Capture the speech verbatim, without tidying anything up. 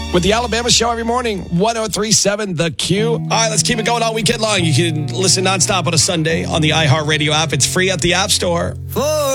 with the Alabama Show every morning, one oh three point seven The Q. All right, let's keep it going all weekend long. You can listen nonstop on a Sunday on the iHeartRadio app. It's free at the App Store. For